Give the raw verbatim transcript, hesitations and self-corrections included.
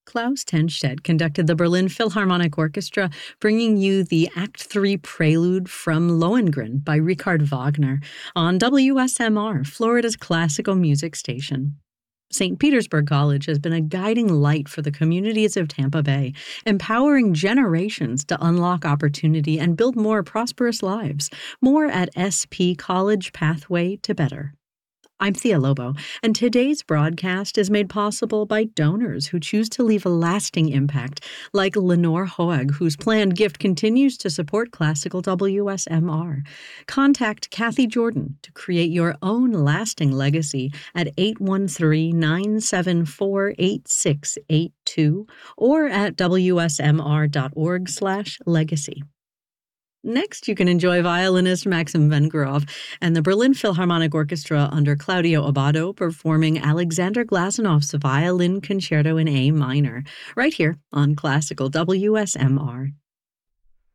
Klaus Tenstedt conducted the Berlin Philharmonic Orchestra, bringing you the Act three Prelude from Lohengrin by Richard Wagner on W S M R, Florida's classical music station. Saint Petersburg College has been a guiding light for the communities of Tampa Bay, empowering generations to unlock opportunity and build more prosperous lives. More at S P College Pathway to Better. I'm Thea Lobo, and today's broadcast is made possible by donors who choose to leave a lasting impact, like Lenore Hoag, whose planned gift continues to support classical W S M R. Contact Kathy Jordan to create your own lasting legacy at eight one three, nine seven four, eight six eight two or at w s m r dot org slash legacy. Next, you can enjoy violinist Maxim Vengerov and the Berlin Philharmonic Orchestra under Claudio Abbado performing Alexander Glasenov's Violin Concerto in A minor, right here on Classical W S M R.